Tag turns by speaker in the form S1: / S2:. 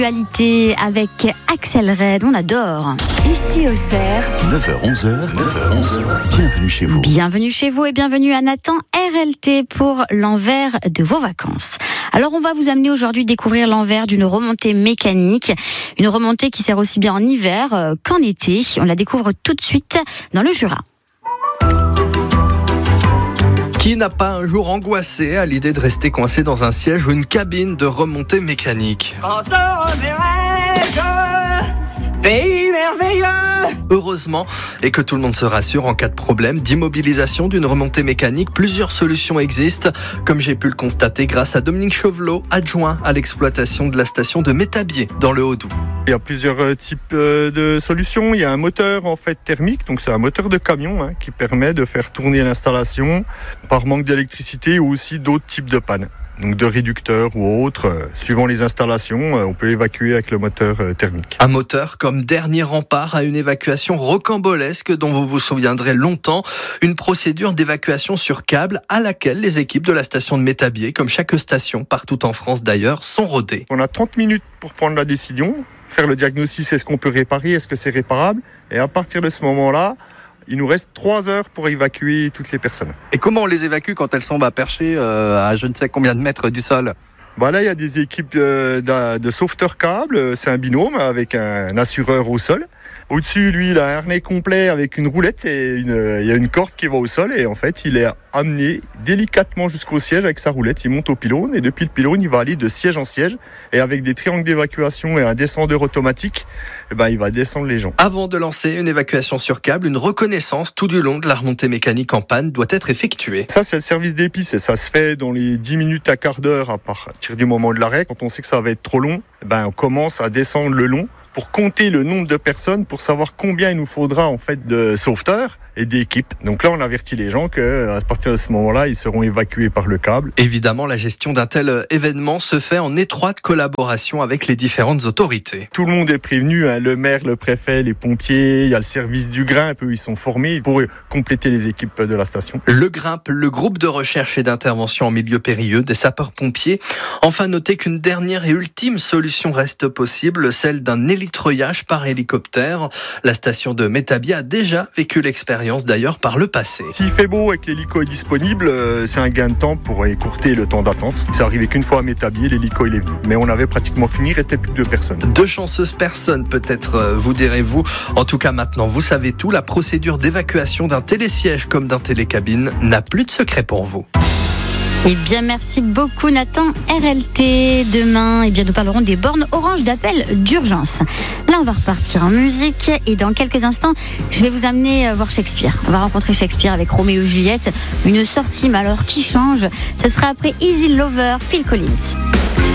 S1: Actualité avec Axel Red, on adore.
S2: Ici au Cerf,
S3: 9h-11h, bienvenue chez vous.
S1: Bienvenue chez vous et bienvenue à Nathan RLT pour l'envers de vos vacances. Alors on va vous amener aujourd'hui découvrir l'envers d'une remontée mécanique. Une remontée qui sert aussi bien en hiver qu'en été. On la découvre tout de suite dans le Jura.
S4: Qui n'a pas un jour angoissé à l'idée de rester coincé dans un siège ou une cabine de remontée mécanique ?
S5: Pays merveilleux!
S4: Heureusement, et que tout le monde se rassure, en cas de problème d'immobilisation d'une remontée mécanique, plusieurs solutions existent, comme j'ai pu le constater grâce à Dominique Chauvelot, adjoint à l'exploitation de la station de Métabier dans le Haut-Doubs.
S6: Il y a plusieurs types de solutions. Il y a un moteur en fait thermique, donc c'est un moteur de camion qui permet de faire tourner l'installation par manque d'électricité ou aussi d'autres types de pannes. Donc de réducteurs ou autres, suivant les installations, on peut évacuer avec le moteur thermique.
S4: Un moteur comme dernier rempart à une évacuation rocambolesque dont vous vous souviendrez longtemps. Une procédure d'évacuation sur câble à laquelle les équipes de la station de Métabier, comme chaque station partout en France d'ailleurs, sont rodées.
S6: On a 30 minutes pour prendre la décision, faire le diagnostic, est-ce qu'on peut réparer, est-ce que c'est réparable. Et à partir de ce moment-là, il nous reste 3 heures pour évacuer toutes les personnes.
S7: Et comment on les évacue quand elles sont perchées à je ne sais combien de mètres du sol ?
S6: Là, il y a des équipes de sauveteurs câbles. C'est un binôme avec un assureur au sol. Au-dessus, lui, il a un harnais complet avec une roulette et il y a une corde qui va au sol. Et en fait, il est amené délicatement jusqu'au siège avec sa roulette. Il monte au pylône et depuis le pylône, il va aller de siège en siège. Et avec des triangles d'évacuation et un descendeur automatique, il va descendre les gens.
S4: Avant de lancer une évacuation sur câble, une reconnaissance tout du long de la remontée mécanique en panne doit être effectuée.
S6: Ça, c'est le service d'épices et ça se fait dans les 10 minutes à quart d'heure à partir du moment de l'arrêt. Quand on sait que ça va être trop long, on commence à descendre le long pour compter le nombre de personnes, pour savoir combien il nous faudra en fait de sauveteurs et d'équipes. Donc là, on avertit les gens qu'à partir de ce moment-là, ils seront évacués par le câble.
S4: Évidemment, la gestion d'un tel événement se fait en étroite collaboration avec les différentes autorités.
S6: Tout le monde est prévenu, le maire, le préfet, les pompiers, il y a le service du GRIMP, eux, ils sont formés pour compléter les équipes de la station.
S4: Le GRIMP, le groupe de recherche et d'intervention en milieu périlleux des sapeurs-pompiers. Enfin, notez qu'une dernière et ultime solution reste possible, celle d'un hélitreuillage par hélicoptère. La station de Métabier a déjà vécu l'expérience d'ailleurs par le passé.
S6: S'il fait beau et que l'hélico est disponible, c'est un gain de temps pour écourter le temps d'attente. C'est arrivé qu'une fois à Métabier, l'hélico il est venu. Mais on avait pratiquement fini, il restait plus que 2 personnes.
S4: 2 chanceuses personnes peut-être, vous direz-vous. En tout cas maintenant, vous savez tout. La procédure d'évacuation d'un télésiège comme d'un télécabine n'a plus de secret pour vous.
S1: Eh bien, merci beaucoup Nathan RLT. Demain, nous parlerons des bornes orange d'appel d'urgence. Là, on va repartir en musique et dans quelques instants, je vais vous amener voir Shakespeare. On va rencontrer Shakespeare avec Roméo et Juliette. Une sortie, mais alors qui change ? Ce sera après Easy Lover, Phil Collins.